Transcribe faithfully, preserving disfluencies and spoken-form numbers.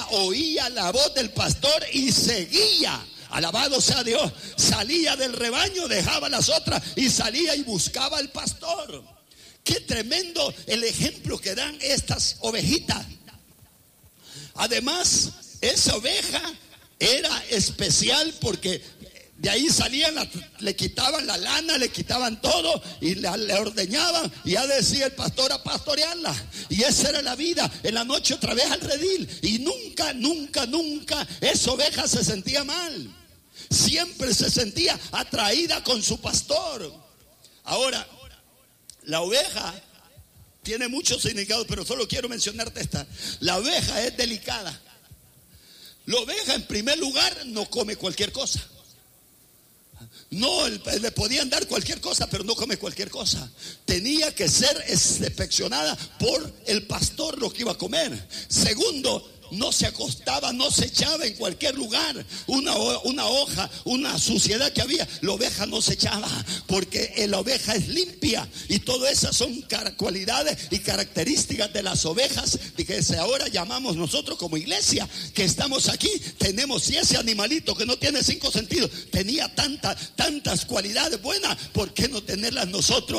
oía la voz del pastor y seguía. Alabado sea Dios. Salía del rebaño, dejaba las otras y salía y buscaba al pastor. Qué tremendo el ejemplo que dan estas ovejitas. Además, esa oveja era especial porque de ahí salían, la, le quitaban la lana, le quitaban todo y la, le ordeñaban. Y ya decía el pastor a pastorearla. Y esa era la vida. En la noche otra vez al redil. Y nunca, nunca, nunca esa oveja se sentía mal. Siempre se sentía atraída con su pastor. Ahora, la oveja tiene muchos significados, pero solo quiero mencionarte esta. La oveja es delicada. La oveja, en primer lugar, no come cualquier cosa. No, le podían dar cualquier cosa, pero no come cualquier cosa. Tenía que ser inspeccionada por el pastor lo que iba a comer. Segundo, no se acostaba, no se echaba en cualquier lugar. Una, una hoja, una suciedad que había, la oveja no se echaba, porque la oveja es limpia. Y todas esas son cualidades y características de las ovejas que ahora llamamos nosotros como iglesia, que estamos aquí. Tenemos, si ese animalito que no tiene cinco sentidos tenía tantas, tantas cualidades buenas, ¿por qué no tenerlas nosotros